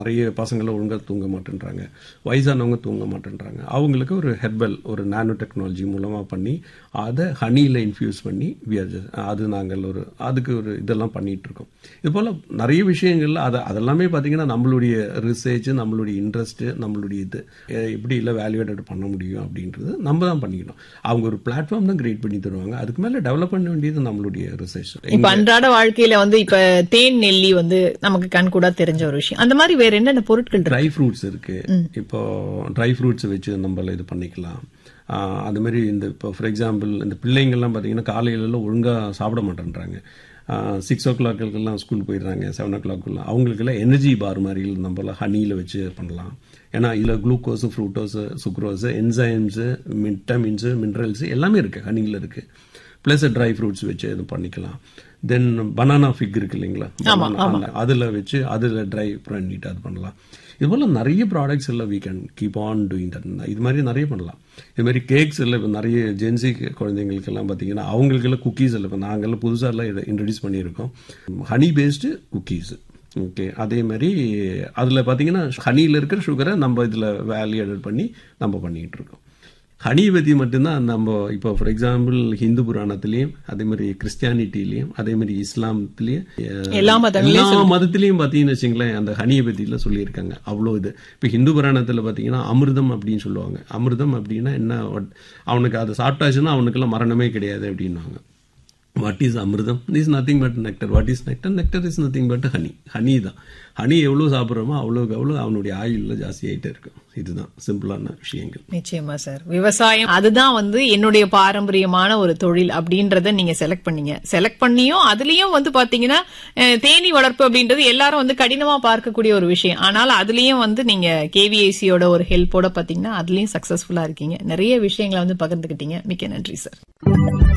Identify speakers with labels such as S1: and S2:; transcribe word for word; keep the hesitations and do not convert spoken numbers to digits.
S1: நிறைய பசங்களை ஒழுங்கா தூங்க மாட்டேன்றாங்க, வயசானவங்க தூங்க மாட்டேன்றாங்க. அவங்களுக்கு ஒரு ஹெர்பல் ஒரு நானோ டெக்னாலஜி மூலமாக பண்ணி அதை ஹனியில் இன்ஃபியூஸ் பண்ணி அது நாங்கள் ஒரு அதுக்கு ஒரு இதெல்லாம் பண்ணிட்டு இருக்கோம். இது போல் நிறைய விஷயங்கள்ல அதை அதெல்லாமே பார்த்தீங்கன்னா நம்மளுடைய ரிசர்ச், நம்மளுடைய இன்ட்ரெஸ்ட், நம்மளுடைய இது எப்படி இல்லை வேல்யூவேட்டட் பண்ண முடியும் அப்படின்றது நம்ம தான் பண்ணிக்கணும். அவங்க ஒரு பிளாட்ஃபார்ம் தான் கிரியேட் பண்ணி தருவாங்க, அதுக்கு மேலே டெவலப் பண்ண வேண்டியது நம்மளுடைய ரிசர்ச்.
S2: இப்ப அன்றாட வாழ்க்கையில வந்து இப்ப தேன் நெல்லி வந்து நமக்கு கண் கூட தெரிஞ்ச ஒரு விஷயம். அந்த மாதிரி வேற என்னென்ன பொருட்கள்?
S1: ட்ரை ஃப்ரூட்ஸ் இருக்கு. இப்போ ட்ரை ஃப்ரூட்ஸ் வச்சு நம்ம இது பண்ணிக்கலாம். அது மாதிரி இந்த இப்போ ஃபார் எக்ஸாம்பிள் இந்த பிள்ளைங்கள்லாம் பார்த்தீங்கன்னா காலையிலலாம் ஒழுங்காக சாப்பிட மாட்டேன்றாங்க. சிக்ஸ் ஓ கிளாக்குலாம் ஸ்கூல் போயிடுறாங்க, செவன் ஓ கிளாக்குலாம் அவங்களுக்கெல்லாம் எனர்ஜி பார் மாதிரி நம்மளாம் ஹனியில் வச்சு பண்ணலாம். ஏன்னா இதில் குளுக்கோஸு, ஃப்ரூட்டோஸு, சுக்ரோஸு, என்சைம்ஸு, விட்டமின்ஸு, மினரல்ஸு எல்லாமே இருக்குது ஹனியில் இருக்குது. ப்ளஸ் ட்ரை ஃப்ரூட்ஸ் வச்சு இது பண்ணிக்கலாம். தென் பனானா ஃபிக் இருக்கு இல்லைங்களா, அதில் வச்சு அதில் ட்ரை பண்ணிட்டு அது பண்ணலாம். இது போல் நிறைய ப்ராடக்ட்ஸ் எல்லாம் we can keep on doing that. இது மாதிரி நிறைய பண்ணலாம். இது மாதிரி கேக்ஸ் எல்லாம் இப்போ நிறைய ஜென்சி குழந்தைங்களுக்கெல்லாம் பார்த்தீங்கன்னா அவங்களுக்கெல்லாம் குக்கீஸ் எல்லாம் இப்போ நாங்கள்லாம் புதுசாக எல்லாம் இதை இன்ட்ரடியூஸ் பண்ணியிருக்கோம், ஹனி பேஸ்டு குக்கீஸ். ஓகே, அதே மாதிரி அதில் பார்த்தீங்கன்னா ஹனியில் இருக்கிற சுகரை நம்ம இதில் வேல்யூ ஆட் பண்ணி நம்ம பண்ணிக்கிட்டு இருக்கோம். ஹனி பற்றி மட்டும்தான் நம்ம இப்போ ஃபார் எக்ஸாம்பிள் ஹிந்து புராணத்திலையும் அதே மாதிரி கிறிஸ்டியானிட்டிலையும் அதே மாதிரி இஸ்லாமத்திலையும் எல்லா மதத்திலையும் பார்த்தீங்கன்னு வச்சுங்களேன் அந்த ஹனியை பற்றிலாம் சொல்லியிருக்காங்க. அவ்வளோ இது இப்போ ஹிந்து புராணத்தில் பார்த்தீங்கன்னா அமிர்தம் அப்படின்னு சொல்லுவாங்க. அமிர்தம் அப்படின்னா என்ன, அவனுக்கு அதை சாப்பிட்டாச்சுன்னா அவனுக்கெல்லாம் மரணமே கிடையாது அப்படின்வாங்க. வாட் இஸ் அமிர்தம்? Is nothing but nectar. What is nectar? Nectar is nothing but honey. Honey தான். ஹனி எவ்வளோ சாப்பிட்றோமோ அவ்வளோக்கு அவ்வளோ அவனுடைய ஆயுள்ல ஜாஸ்தி ஆகிட்டே இருக்கும். இதுதான் சிம்பிளான விஷயங்கள்.
S2: நிச்சயமா சார். விவசாயம் அதுதான் வந்து என்னுடைய பாரம்பரியமான ஒரு தொழில் அப்படின்றத நீங்க செலக்ட் பண்ணீங்க. செலக்ட் பண்ணியும் அதுலயும் வந்து பாத்தீங்கன்னா தேனீ வளர்ப்பு அப்படின்றது எல்லாரும் வந்து கடினமா பார்க்கக்கூடிய ஒரு விஷயம். ஆனால் அதுலயும் வந்து நீங்க கேவிஐசியோட ஒரு ஹெல்ப்போட பாத்தீங்கன்னா அதுலயும் சக்சஸ்ஃபுல்லா இருக்கீங்க. நிறைய விஷயங்களை வந்து பகிர்ந்துக்கிட்டீங்க. மிக்க நன்றி சார்.